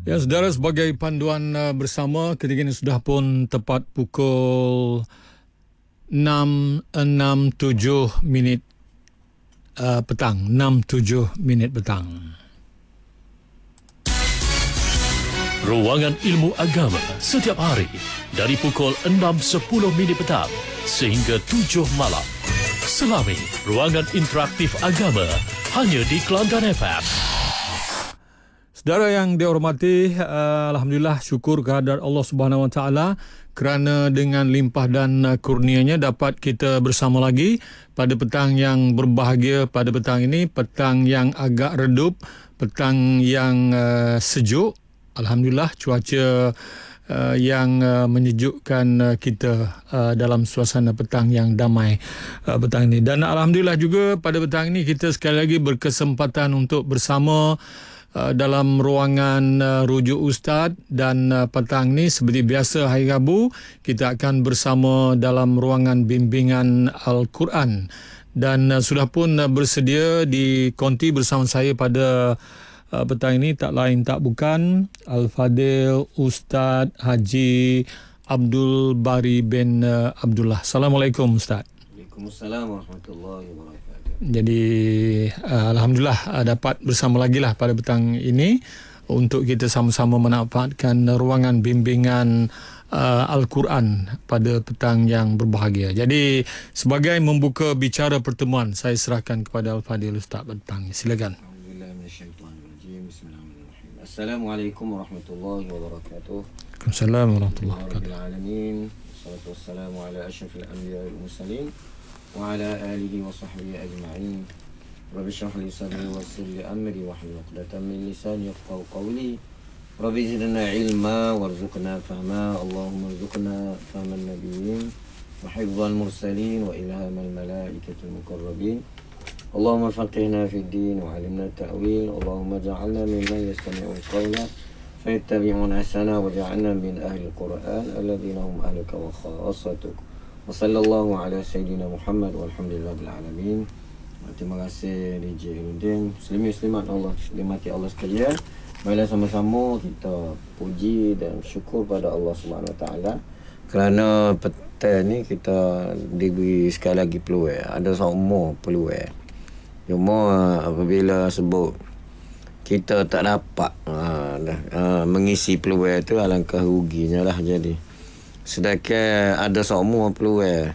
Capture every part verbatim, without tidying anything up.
Ya, saudara, sebagai panduan uh, bersama, ketika ini sudah pun tepat pukul enam enam tujuh minit uh, petang. enam tujuh minit petang. Ruangan Ilmu Agama setiap hari dari pukul enam sepuluh minit petang sehingga tujuh malam. Selami Ruangan Interaktif Agama hanya di Kelantan F M. Saudara yang dihormati, uh, Alhamdulillah, syukur kehadirat Allah Subhanahu Wa Taala kerana dengan limpah dan uh, kurnianya dapat kita bersama lagi pada petang yang berbahagia, pada petang ini, petang yang agak redup, petang yang uh, sejuk. Alhamdulillah, cuaca uh, yang uh, menyejukkan uh, kita uh, dalam suasana petang yang damai uh, petang ini. Dan Alhamdulillah juga pada petang ini kita sekali lagi berkesempatan untuk bersama Uh, dalam ruangan uh, rujuk Ustaz. Dan uh, petang ni seperti biasa hari Rabu kita akan bersama dalam ruangan bimbingan Al-Quran, dan uh, sudah pun uh, bersedia dikonti bersama saya pada uh, petang ini tak lain tak bukan Al-Fadil Ustaz Haji Abdul Bari bin uh, Abdullah. Assalamualaikum Ustaz. Waalaikumsalam warahmatullahi wabarakatuh. Jadi uh, Alhamdulillah uh, dapat bersama lagi lah pada petang ini untuk kita sama-sama memanfaatkan ruangan bimbingan uh, Al-Quran pada petang yang berbahagia. Jadi sebagai membuka bicara pertemuan, saya serahkan kepada Al-Fadil Ustaz petang. Silakan. Bismillahirrahmanirrahim. Assalamualaikum warahmatullahi wabarakatuh. Waalaikumsalam warahmatullahi wabarakatuh. Alamin. Wassalatu wassalamu ala asyrafil anbiya'i wal mursalin wa ala alihi wa sahbihi ajma'in. Rabbi shrah li sadri wa yassir li amri wahlul 'uqdatam min lisani yafqahu qawli. Rabbi zidna ilma warzuqna fahma. Allahumma rzuqna fahman nabiyyin wa hifdzal mursalin wa ilhamal malaikatil muqarrabin. Allahumma faqihna fid din wa 'allimna ta'wil. Allahumma ja'alna mimman yastami'ul qawla fayattabi'una ahsana waj'alna min ahli al-Qur'an alladhina hum ahluka wa khassatuka. Wa sallallahu ala sayyidina Muhammad walhamdulillahil alamin. Terima kasih D J Irudin. Muslimin muslimat Allah, dimati Allah sekalian. Marilah sama-sama kita puji dan syukur pada Allah Subhanahu Wa Taala kerana petang ni kita diberi sekali lagi peluang. Ada semua peluang. Cuma apabila sebut kita tak dapat ha, dah, ha, mengisi peluang tu, alangkah ruginya lah jadi. Sedangkan ada semua peluang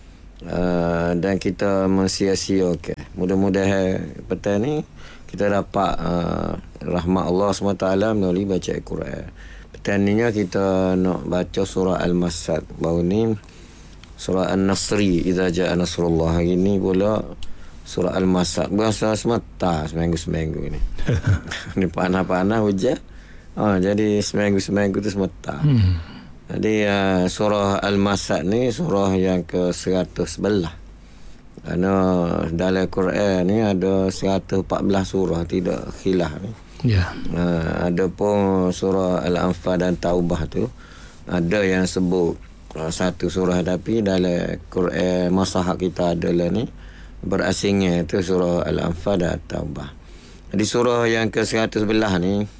uh, dan kita mensia-siakan. Mudah-mudahan petang ni kita dapat uh, rahmat Allah subhanahu wa taala melalui baca Al-Quran. Petang ni kita nak baca surah Al-Masad. Baru ni surah An-Nasri, Idza Ja'a Nasrullah. Hari ni pula surah Al-Masad. Berasa semata seminggu-seminggu ni. Ni panah-panah hujan. Ha, jadi seminggu-seminggu tu semata. Hmm. Jadi uh, surah Al-Masad ni surah yang ke seratus sebelas. Kerana dalam Quran ni ada seratus empat belas surah, tidak khilaf ni. Ya. Yeah. Uh, ada pun surah Al-Anfal dan Taubah tu ada yang sebut uh, satu surah, tapi dalam Quran masahab kita adalah ni berasingnya tu surah Al-Anfal dan Taubah. Jadi surah yang ke seratus sebelas ni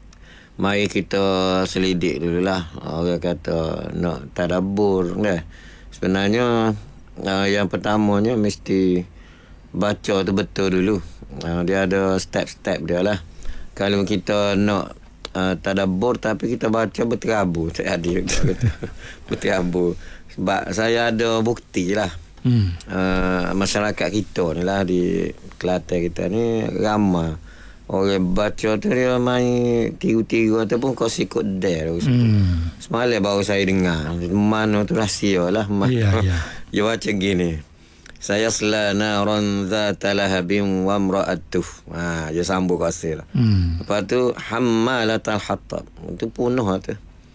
mari kita selidik dululah. Orang kata nak tadabbur kan. Sebenarnya uh, yang pertamanya mesti baca tu betul dulu. Uh, dia ada step-step dia lah. Kalau kita nak uh, tadabbur tapi kita baca berterabur, tak ada berterabur. Sebab saya ada bukti lah. Hmm. Uh, masyarakat kita ni lah di Kelantan kita ni ramai orang baca tu dia main tiru-tiru ataupun kau sikut dare. Hmm. Semalam baru saya dengar. Mana tu rahsia lah. Ya, ya. Dia baca gini. Saya selana ron zata lahabim wa mra'atuh. Ha, dia sambung kasih lah. Hmm. Lepas tu hammalatal hatab. Itu penuh tu.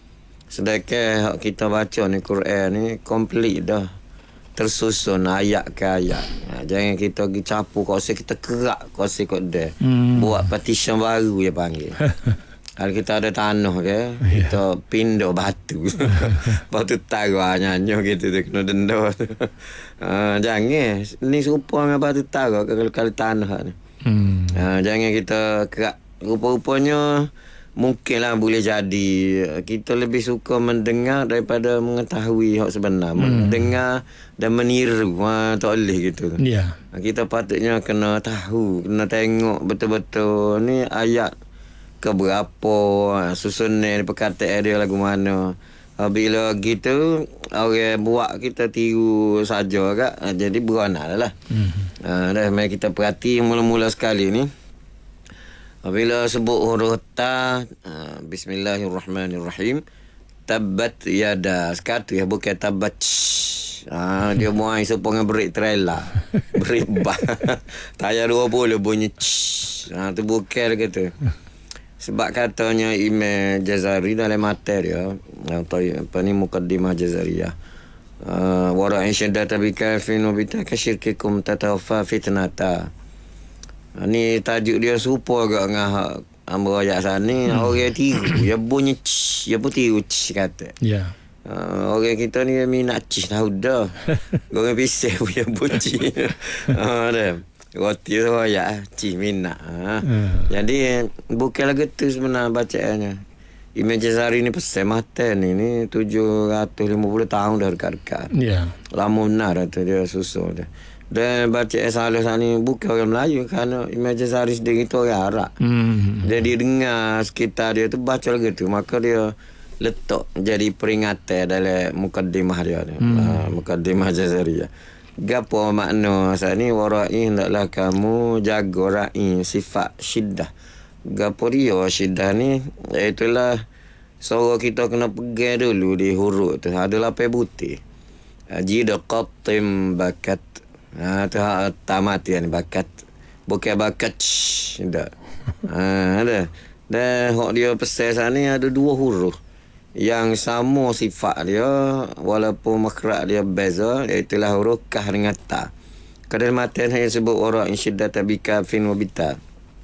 Sedangkan kita baca ni Quran ni komplit dah. Tersusun ayat ke ayat. Ha, jangan kita pergi capu kosek, kita kerak kosek kot dia. Hmm. Buat partition baru dia panggil. Kalau kita ada tanah ke, kita yeah. pindah batu. Batu taruh nyanyi gitu tu, kena denda tu. Ha, jangan. Ni serupa dengan batu taruh kalau, kalau tanah ni. Hmm. Ha, jangan kita kerak. Rupa-rupanya mungkinlah boleh jadi kita lebih suka mendengar daripada mengetahui hak sebenar. Hmm. Mendengar dan meniru, ha, tak boleh gitu. Ya. Kita patutnya kena tahu, kena tengok betul-betul ni ayat ke berapa, ha, susunan perkataan dia lagu mana. Ha, bila gitu orang buat kita tiru saja kak, ha, jadi beronal lah. Hmm. Ha, dah mari kita perhati mula-mula sekali ni. Bila sebut huruf ta, uh, bismillahirrahmanirrahim, tabat yada, sekatu ya, bukan tabat. Ah, dia muai supaya break trailer. Break bah. Tayar dua puluh bunyi. Ah, tu bukan gitu. Sebab katanya Imam Jazari dalam materi ya, atau apa ni mukaddimah Jazariyah. Ah, wara insyada tabika fi nubita kasyirkikum tatawaffa fitnata. Ni tajuk dia serupa agak dengan ambil ayat sana ni. Hmm. Orang tiru, dia bunyi ch, dia pun tiru ch kata. Ya. Uh, orang kita ni minat ch tahu dah. Orang pisau punya bunyi. Ha dah. Roti tu ayat ch minat. Ha. Hmm. Jadi bukanlah gitu sebenarnya bacaannya. Imam Jazari ni pesan mata ni ni tujuh ratus lima puluh tahun dah dekat-dekat. Ya. Lama benar tu dia susun dia. Dan baca salah sana bukan orang Melayu, kerana Imam Jazari sendiri tu orang Arab. Hmm. Jadi dengar sekitar dia tu baca lagi tu, maka dia letak jadi peringatan dalam mukaddimah dia. Hmm. Uh, mukaddimah Jazariyah. Gapo makna asal ni, warai hendaklah kamu jaga ra'i sifat syiddah. Gapo dia syiddah ni, itulah suara kita kena pegang dulu di huruf tu. Ada lapan putih. Jida qatim bakat. Ha, tu hak tamat yang bakat. Bukan bakat. Tak. Ha, ada. Dan hak dia pesan sana ni ada dua huruf yang sama sifat dia walaupun makhraj dia beza, itulah huruf kah dengan ta. Kadang matan yang sebut wara insyiddat bika fin wa bita.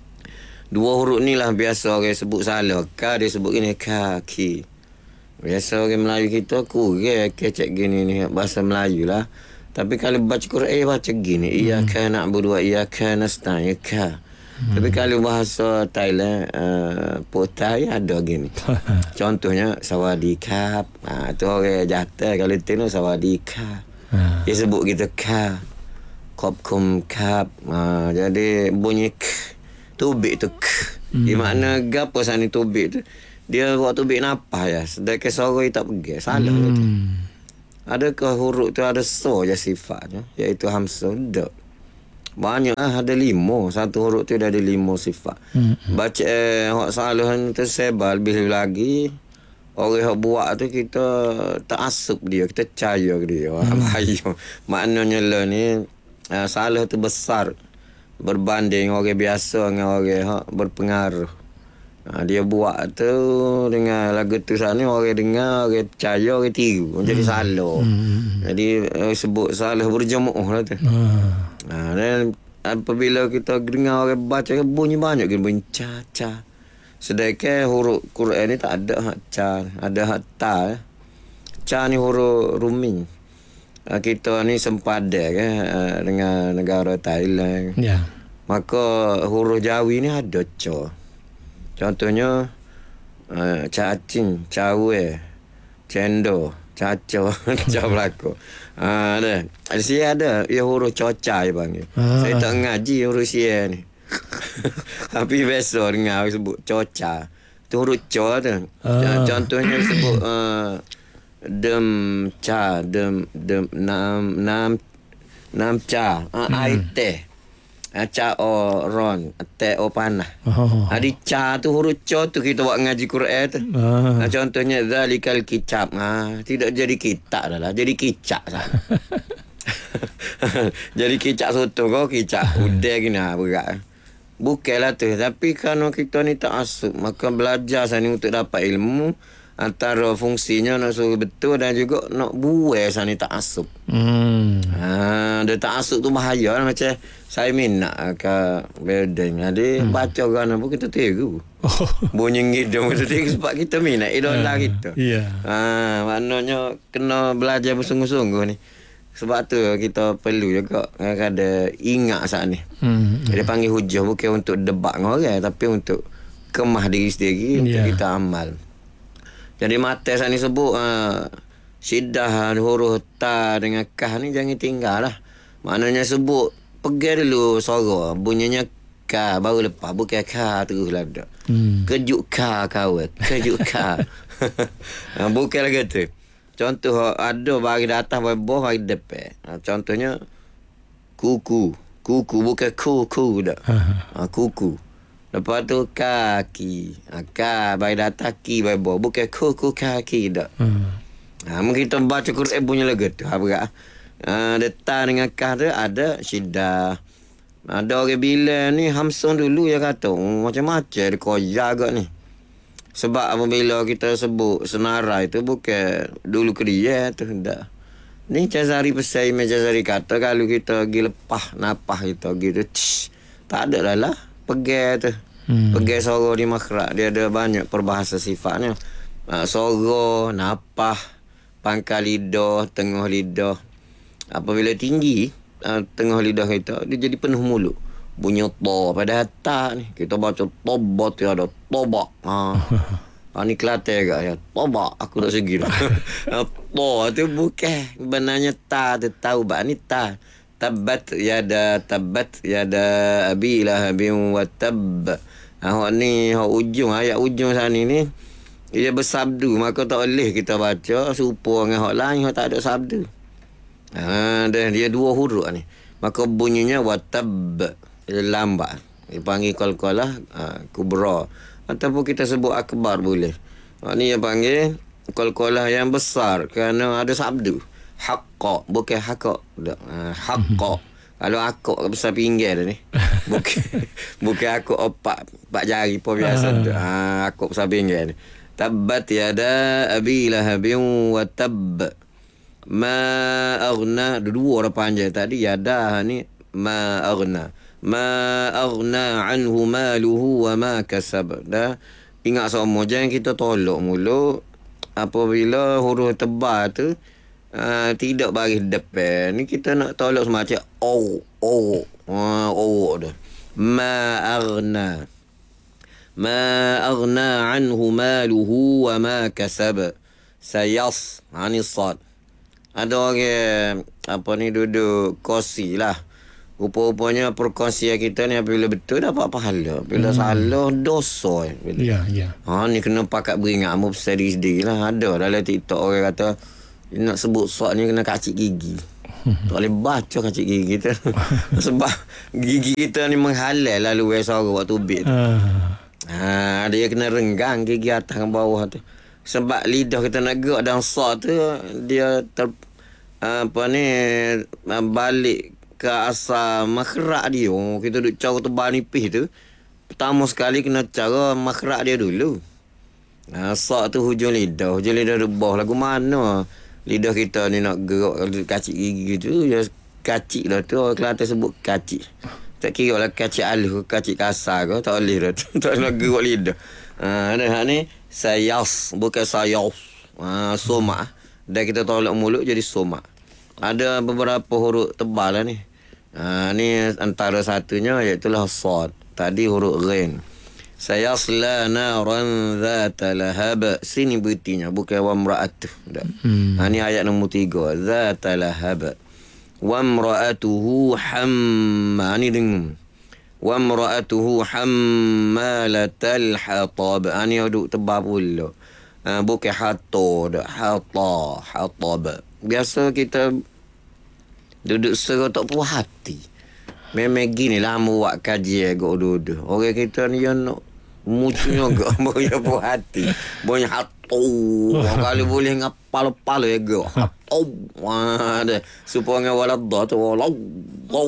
Dua huruf ni lah biasa orang sebut salah. Ka dia sebut gini kaki. Biasa orang Melayu kita kurang kecek gini ni bahasa Melayu lah. Tapi kalau baca Quran baca gini, iyyaka na'budu wa iyyaka nasta'in ka. Hmm. Tapi kalau bahasa Thailand uh, Potai ada gini. Contohnya sawadikap. Ha, tu orang jatuh kalau tino sawadikap. Ha. Dia sebut gitu ka. Kopkum kap. Ha, jadi bunyi k. Tubik tu k. Hmm. Di makna gapo sana tubik tu. Dia buat tubik napa ya. Sedangkan suara tak pergi. Salah hmm. tu. Adakah huruf tu ada so je sifatnya, iaitu hamzah? Tak. Banyak ah, ada lima. Satu huruf tu dah ada lima sifat. Hmm. Baca eh, hak salah tu sebal lebih lagi. Orang yang buat tu kita tak asuk dia, kita percaya ke dia. Hmm. Bahaya. Maknanya lah ni uh, salah tu besar berbanding orang biasa dengan orang yang berpengaruh. Ha, dia buat tu dengan lagu tu sana, orang dengar, orang percaya, orang tiru, jadi hmm. salah. Hmm. Jadi uh, sebut salah berjemaah lah tu. Hmm. Ha, dan apabila kita dengar orang baca, bunyi banyak, bunyi ca ca. Sedangkan huruf Quran ni tak ada hak ca, ada hak ta. Ca ni huruf Rumi. Ha, kita ni sempadan kan uh, dengan negara Thailand. Ya. Maka huruf Jawi ni ada ca. Contohnya uh, cacing, cawe, cendol, caco, caco belako. Ah, ada. Ada sini ada ya huruf coca dia panggil. Ah. Saya tak ngaji huruf sini ni. Tapi biasa dengar sebut coca. Tu huruf co tu. Ah. Contohnya sebut uh, dem ca, dem dem nam nam nam ca, uh, hmm. air teh. Ca o ron, te o panah. Oh. Adi ca tu huruf ca tu kita buat ngaji Quran tu. Ah. Ha, contohnya zalikal kitab. Ha, tidak jadi kitab dah lah, jadi kicak sah. Jadi kicak soto kau kicak udah gini berat. Bukanlah tu, tapi kalau kita ni tak asuk, maka belajar sana untuk dapat ilmu. Antara fungsinya nak suruh betul dan juga nak buai sana tak asuk. Hmm. Ha, dia tak asuk tu bahaya lah. Macam saya minat ke building. Jadi hmm. baca orang pun kita tiru. Oh. Bunyi hidung kita tiru sebab kita minat idola uh, kita. Yeah. Ha, maknanya kena belajar bersungguh-sungguh ni. Sebab tu kita perlu juga kadang ingat saat ni. Hmm. Dia panggil hujah bukan untuk debat dengan orang, tapi untuk kemah diri sendiri untuk Ya. kita amal. Jadi mata saya ni sebut uh, Syiddah, huruf ta dengan kah ni jangan tinggal lah. Maknanya sebut pegang dulu suara, bunyinya ka baru lepas, bukan ka terus lah dak. Hmm. Kejuk ka kawan, kejuk ka. Bukan lagi tu. Contoh ada bagi datang bagi bawah bagi depan. Ha, contohnya kuku, kuku bukan ku-ku dak. Ha, kuku. Lepas tu kaki. Ha, ka bagi datang ki bagi bawah, bukan ku-ku kaki dak. Hmm. Ha, mungkin kita baca Quran punya lagu tu. Ha, berat. Ha, detan dengan kah tu ada syiddah. Ada orang bilang ni Hamsun dulu ya kata oh, macam-macam dia koyak agak ni. Sebab apabila kita sebut senarai tu bukan dulu ke dia tu dah. Ni Jazari pesan Jazari kata kalau kita pergi lepah napah kita gitu tsh, tak ada lah lah pegang tu. Hmm. Pegang suara di makhraj dia ada banyak perbahasa sifatnya. Ha, suara, napah, pangkal lidah, tengah lidah. Apabila tinggi uh, tengah lidah kita dia jadi penuh mulut. Bunyi to pada atas ni. Kita baca tobat ya ada tobak. Ha. Ha ni Kelantan agak ya. Tobak aku tak segi dah. To tu bukan benarnya ta tu taubat ni ta. Tabat yada tabat yada abilah bin wa tab. Ha ni ha ujung ayat ujung sana ni dia bersabdu maka tak boleh kita baca serupa dengan hak lain hak tak ada sabdu. Ha, dan dia dua huruf ni. Maka bunyinya watab lambat. Dipanggil qalqalah ha, kubra. Ataupun kita sebut akbar boleh. Ha, ni yang panggil qalqalah yang besar kerana ada sabdu. Haqqa bukan haqqa. Ha, haqqa. Kalau akak besar pinggir dah ni. Bukan bukan akak empat empat jari pun biasa tu. Ha, akak besar pinggir ni. Tabbat yada abi lahabin wa tab. Ma aghna dua orang panjang tadi yada ni ma aghna ma aghna anhu maluhu wa ma kasab. Dah ingat semua jangan kita tolak mulu apabila huruf tebal tu uh, tidak bagi depan ni kita nak tolak semacam oh oh uh, oh dah ma aghna ma aghna anhu maluhu wa ma kasab sayas ani sad. Ada orang apa ni duduk kursi lah. Rupa-rupanya perkongsian kita ni apabila betul dapat pahala. Bila hmm. salah dosa. Bila. Ya, ya. Ha ni kena pakat beringat mu pasal diri sendiri lah. Ada dalam TikTok orang kata nak sebut soal ni kena kacik gigi. Tak boleh baca kacik gigi kita. Sebab gigi kita ni menghalal lalu suara waktu bit. Uh. Ha dia kena renggang gigi atas dan bawah tu. Sebab lidah kita nak gerak dan sok tu dia ter, apa ni balik ke asal makhraj dia. Kita duk cara tebal nipis tu. Pertama sekali kena cara makhraj dia dulu. Ha, sok tu hujung lidah. Hujung lidah rebah lagu mana lidah kita ni nak gerak kacik gigi tu. Ya kacik lah tu. Orang Kelantan sebut kacik. Tak kira lah kacik halus, kacik kasar ke. Tak boleh dah tu. Tak nak gerak lidah. Ha, ada ni sayas bukan sayas. Ha, soma. Dan kita tolak mulut jadi soma. Ada beberapa huruf tebal lah ni. Ha, ni antara satunya iaitu lah sad. Tadi huruf ghain. Sayasla naran dhata lahab. Sini beritinya bukan wamra'atuh. Hmm. Ha, ni ayat nombor tiga. Dhata lahab. Wamra'atuhu hamma. Ni dengar. Wamra'atuhu hammalatal hatab. Ha, ni duduk tebal pula. Ha, bukan hato dah. Hata. Hatab. Biasa kita duduk serah tak puas hati. Memang gini lah buat kajian agak duduk. Orang kita ni yang nak mucunya agak boleh puas hati. Banyak hato. Kalau boleh ngapal-pal agak. Hato. Wah, ada. Supaya dengan waladah tu. Waladah.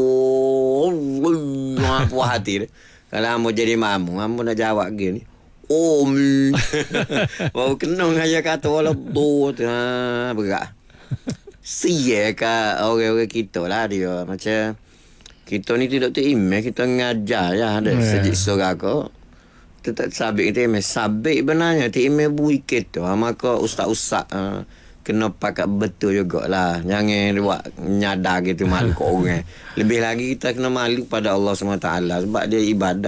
Puas hati dia. Kalau kamu jadi mamu, kamu nak jawab gini. Oh, mi. Baru kena aja kata waladah tu. Ha, berat. Siya ka orang-orang kita lah dia. Macam kita ni tidak terimeh. Kita ngajar ya. Ada yeah. Sejik surah ko. Kita tak sabik kita imeh. Sabik benarnya. Terimeh bui kita. Maka ustaz-ustaz uh, kena pakat betul jugalah. Jangan buat nyadar gitu malu ke orang. Lebih lagi kita kena malu pada Allah subhanahu wa taala. Sebab dia ibadat ni.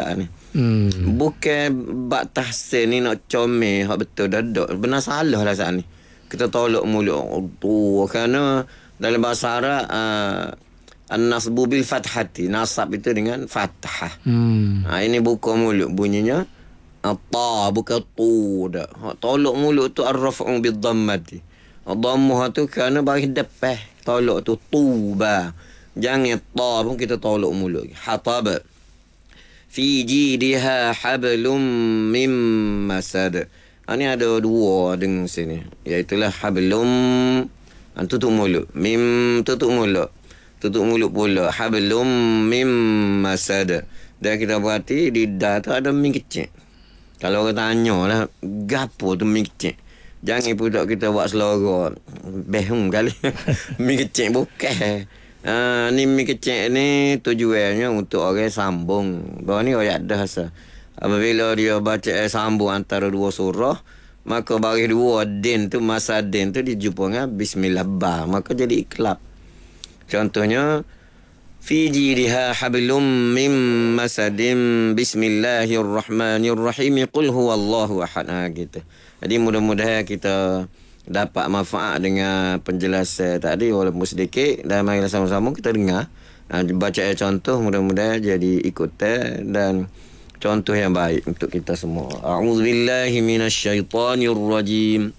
Hmm. Bukan bak tahsin ni nak comel hak betul dadak. Benar salah lah saat ni. Kita tolak mulut tu kerana dalam bahasa Arab uh, an-nasbu bil fathati. Nasab itu dengan fathah. Hmm. Ha, ini buka mulut bunyinya ta bukan tu dak. Hak tolak mulut tu ar-raf'u bid dhammati. Dhammah tu kerana bagi depan. Tolak tu tuba. Jangan ta pun kita tolak mulut. Hataba. Fi jidiha hablum mim masad. Ini ada dua dengan sini. Iaitulah hablum. Tutup mulut. Mim tutup mulut. Tutup mulut pula. Hablum mim masad. Dan kita perhati di dah tu ada mim kecil. Kalau orang tanya lah, gapo tu mim kecil? Jangan pula kita buat selera. Behung kali. Mim kecil bukan. Uh, ni mi kecil ni tujuannya untuk orang sambung. Bahawa ni ayat dah rasa. Apabila dia baca ayat sambung antara dua surah, maka bagi dua din tu, masa din tu dijumpa dengan bismillah ba. Maka jadi iklab. Contohnya, fi jiriha hablum mim masadim bismillahirrahmanirrahim qul huwallahu ahad. Ha, gitu. Jadi mudah-mudahan kita dapat manfaat dengan penjelasan tadi walaupun sedikit, dan marilah sama-sama kita dengar ha, baca contoh, mudah-mudahan jadi ikutan dan contoh yang baik untuk kita semua. A'udzubillahi minasyaitonirrajim.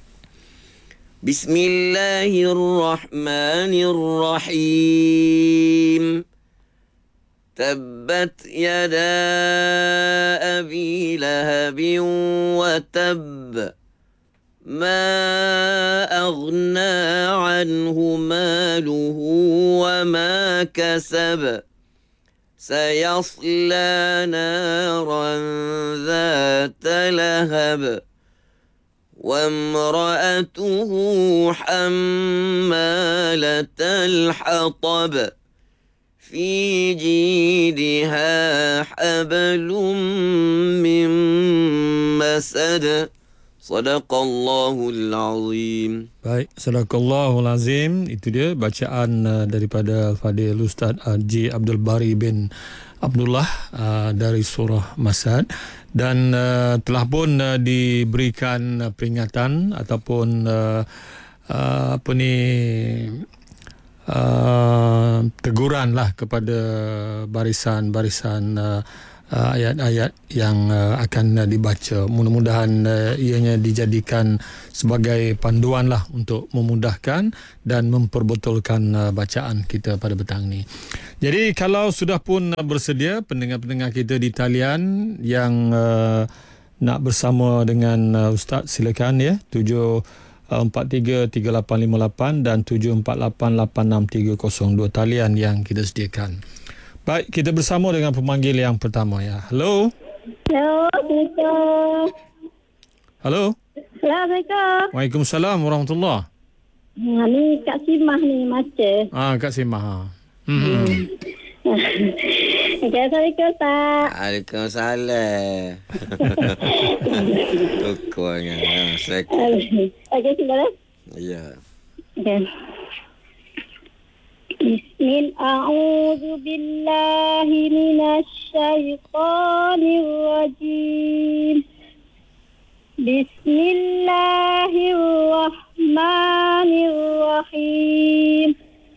Bismillahirrahmanirrahim. Tabbat yada abi lahabin wa tabb. ما أغنى عنه ماله وما كسب سيصلى نارا ذات لهب وامرأته حمالة الحطب في جيدها حبل من مسد. Sadaqallahul azim. Baik, sadaqallahul azim. Itu dia bacaan uh, daripada Fadil Ustaz uh, J. Abdul Bari bin Abdullah uh, dari surah Masad, dan uh, telah pun uh, diberikan uh, peringatan ataupun uh, uh, apa ni uh, teguran lah kepada barisan-barisan uh, Uh, ayat-ayat yang uh, akan uh, dibaca. Mudah-mudahan uh, ianya dijadikan sebagai panduan lah untuk memudahkan dan memperbetulkan uh, bacaan kita pada petang ni. Jadi kalau sudah pun uh, bersedia pendengar-pendengar kita di talian yang uh, nak bersama dengan uh, Ustaz, silakan ya. tujuh empat tiga tiga lapan lima lapan dan tujuh empat lapan lapan enam tiga kosong dua talian yang kita sediakan. Baik, kita bersama dengan pemanggil yang pertama ya. Hello. Hello, Assalamualaikum. Halo. Assalamualaikum. Waalaikumsalam warahmatullahi. Ha, ni Kak Simah ni macam. Ah, Kak Simah. Ha. Hmm. Okay, Assalamualaikum, Ustaz. Waalaikumsalam. Tukurnya. Assalamualaikum. Okay, silakan. Ya. Okay. Bismillah, a'udzu billahi minasyaitonir rajim. Bismillahirrahmanirrahim.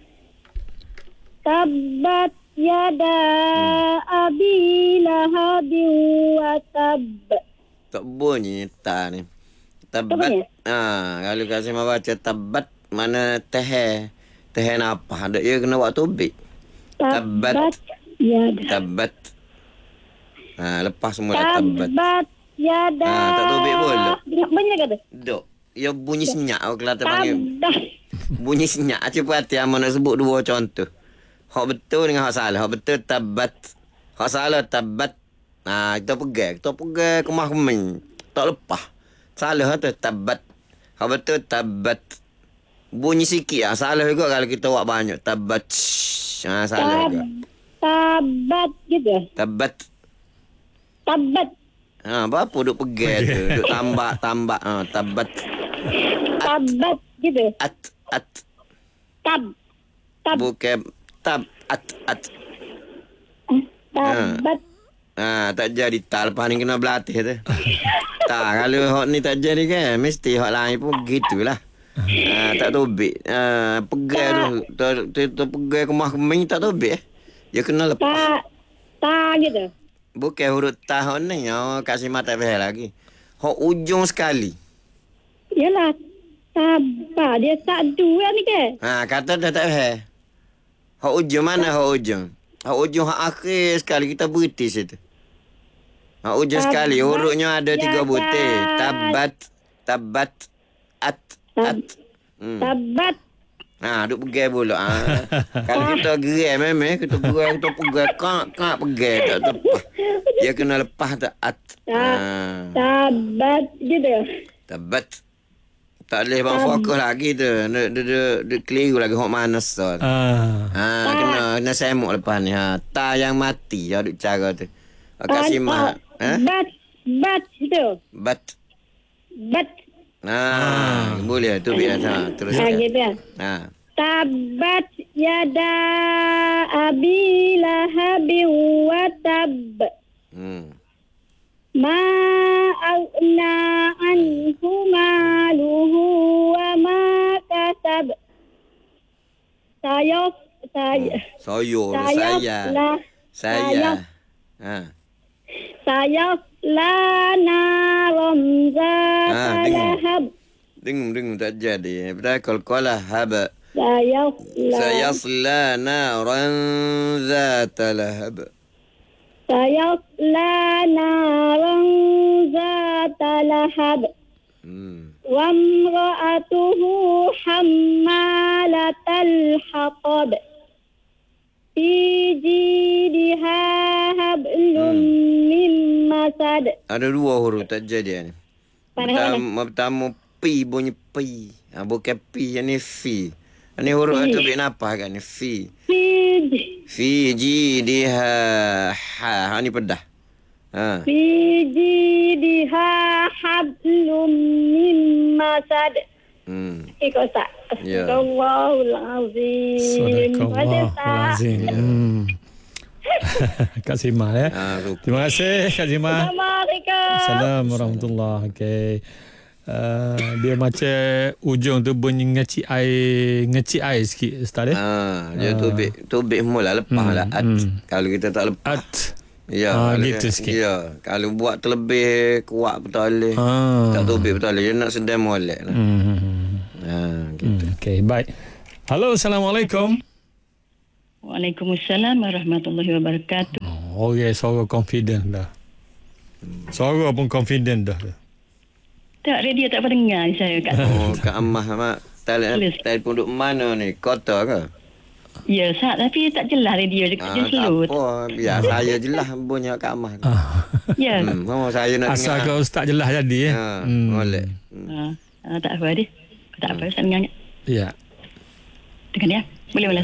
Tabbat yada abi lahabin wa tabb. Tak bunyi tak ni. Tabbat. Ah, kalau Kak Simah baca tabbat, mana teh? Teh apa? Ada ia kena buat tubik. Tabbat yada. Tabbat. Ha, lepas semua dah tabbat. Tabbat yada. Ha, tak tubik pula. Banyak kata? Dok. Ya bunyi senyak kalau Kelantan panggil. Tabbat. Bunyi senyak. Cepat hati yang mana sebut dua contoh. Hak betul dengan hak salah. Hak betul tabbat. Hak salah tabbat. Ha, kita pegang. Kita pegang kemah-kemah. Tak lepas. Salah tu tabbat. Hak betul tabbat. Bunyi sikit lah. Salah juga kalau kita buat banyak. Tabat. Ha, salah Tab, juga. Tabat gitu. Tabat. Tabat. Ha, berapa duk pegang tu? Duk tambak-tambak. Ha, tabat. Tabat gitu. At. At. Tab. Tab. Bukan. Tab. At. At. Tabat. Ha, tak jadi tak lepas ni kena berlatih tu. Tak, kalau hak ni tak jadi kan, mesti hak lain pun gitulah. Ha, tak tobek. Ha, pegang tu, tu, tu, tu pegang kemah keming tak tobek. Eh. Dia kena lepas. Tak. Tak gitu. Bukan huruf tah ni, oh, kasih mata faham lagi. Hak ujung sekali. Yalah. Tabah. Dia tak dua ni ke? Ha, kata dah tak faham. Hak ujung mana hak ujung? Hak ujung hak akhir sekali kita berhenti situ. Hak ujung Tabat sekali hurufnya ada tiga yada. butir. Tabat, tabat, at, at. Hmm. Tabat. Ha, duk pegang pula. Ha. Kalau kita gerai memang kita gerai kita pegang kak kak pegang tak lepas. Dia kena lepas tak at. Ha. Tabat gitu. Tabat. Tak boleh bang fokus lagi tu. Dia dia dia keliru lagi hok mana sal. Ah. Ha, kena kena semuk lepas ni. Ha, ta yang mati ya duk cara tu. Kasih mah. Ha? Bat. Bat gitu. Bat. Bat. Ha, boleh tu biar ha, terus. Ha, gitu ya. Ha. Tabat yada abi lahabin wa tab. Hmm. Ma aghna anhu maluhu wa ma kasab. Saya saya Soyo saya saya. lah Saya. Ha. saya lana ramza Ah, dengar. lahab. Dengung dengung tak jadi. Berkal kala haba. Saya la Sayasla naran zata lahab. saya lana ramza lahab. Hmm. Wa imra'atuhu hammalatal hatab. Fi jidha hablum min masad. Ada dua huruf tak jadi ni. Mana Pertama, pertama pi bunyi pi. Ha, bukan pi yang ni fi. Ini huruf Fi. tu bik napa kan ni fi. Fi Fi jidha ha, ha ni pedah. Ha. fi jidha hablum min masad. Hmm. Ikut tak? Ya. Astagfirullahal azim. Sadaqallahulazim. Hmm. Kak Sima ya. Ha, rukun. Terima kasih Kak Sima. Assalamualaikum. Assalamualaikum warahmatullahi. Okey. Uh, dia macam ujung tu bunyi ngeci air, ngeci air sikit Ustaz eh. Ha, dia tu bik tu bik mula lepas Hmm, lah at. hmm. Kalau kita tak lepas. At. Ya, Ah, kalau- gitu sikit. Ya, kalau buat terlebih kuat betul boleh. Ah. Tak tubik betul boleh. Dia nak sedang molek lah. Hmm. Ha, gitu. Hmm. Okey, baik. Halo, Assalamualaikum. Waalaikumsalam warahmatullahi wabarakatuh. Oh, okay, suara confident dah. Suara pun confident dah. Tak, radio tak apa dengar ni saya kat. Oh, Kak Amah, Mak. Tele- Tulis. Telefon duk mana ni? Kota ke? Ya, Sat, tapi tak jelas radio dia, Ah, dia tak slow. apa. Biar saya jelas bunyi Kak Amah. Ah. Ya. Hmm, oh, saya nak Asal dengar. kau Ustaz jelas jadi eh. Ha, Hmm. molek. Ah, ah, tak apa dia. Tak apa, Ustaz dengar. Ya. Dengar dia. Boleh boleh.